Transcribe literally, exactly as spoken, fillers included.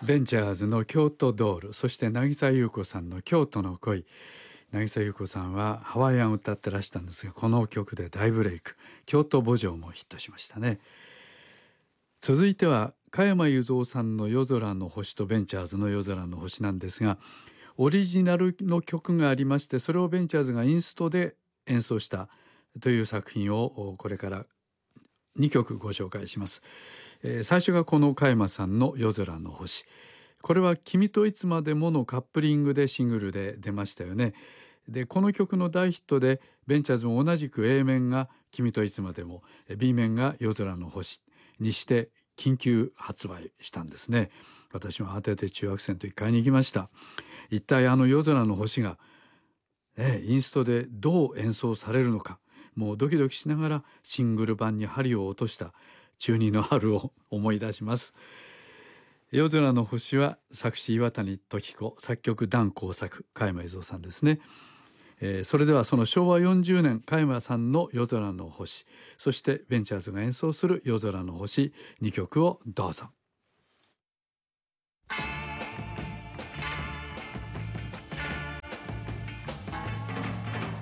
ベンチャーズの京都ドール、そして渚優子さんの京都の恋。渚優子さんはハワイアンを歌ってらしたんですが、この曲で大ブレイク。京都慕情もヒットしましたね。続いては加山雄三さんの夜空の星とベンチャーズの夜空の星なんですが、オリジナルの曲がありまして、それをベンチャーズがインストで演奏したという作品をこれからにきょくご紹介します。えー、最初がこの加山さんの夜空の星。これは君といつまでものカップリングでシングルで出ましたよね。で、この曲の大ヒットでベンチャーズも同じく A 面が君といつまでも、B 面が夜空の星にして緊急発売したんですね。私も慌てて中学生の時買いに行きました。一体あの夜空の星が、ね、インストでどう演奏されるのか、もうドキドキしながらシングル版に針を落とした中二の春を思い出します。夜空の星は作詞岩谷時子、作曲檀耕作、加山雄三さんですね。えー、それではそのしょうわよんじゅうねん加山さんの夜空の星、そしてベンチャーズが演奏する夜空の星にきょくをどうぞ。